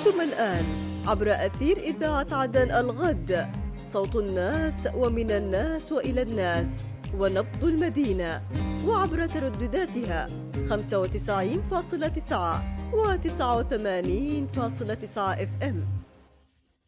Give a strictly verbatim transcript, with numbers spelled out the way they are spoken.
أنتم الآن عبر أثير إذاعة عدن الغد، صوت الناس ومن الناس وإلى الناس ونبض المدينة، وعبر تردداتها خمسة وتسعين فاصلة تسعة و تسعة وثمانين فاصلة تسعة اف ام.